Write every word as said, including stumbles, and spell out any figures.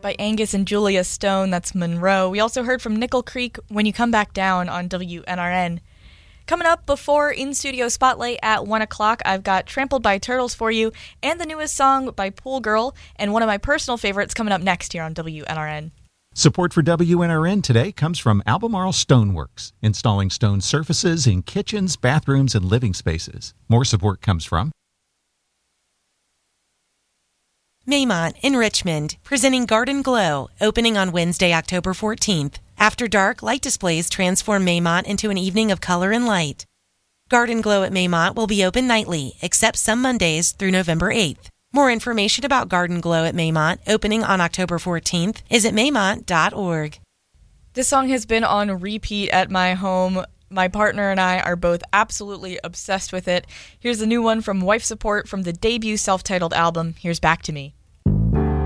by Angus and Julia Stone, that's Monroe. We also heard from Nickel Creek, When You Come Back Down on W N R N. Coming up before In-Studio Spotlight at one o'clock, I've got Trampled by Turtles for you, and the newest song by Pool Girl, and one of my personal favorites coming up next here on W N R N. Support for W N R N today comes from Albemarle Stoneworks, installing stone surfaces in kitchens, bathrooms, and living spaces. More support comes from Maymont in Richmond, presenting Garden Glow, opening on Wednesday, October fourteenth. After dark, light displays transform Maymont into an evening of color and light. Garden Glow at Maymont will be open nightly, except some Mondays through November eighth. More information about Garden Glow at Maymont, opening on October fourteenth, is at maymont dot org. This song has been on repeat at my home. My partner and I are both absolutely obsessed with it. Here's a new one from Wife Support from the debut self-titled album, Here's Back to Me.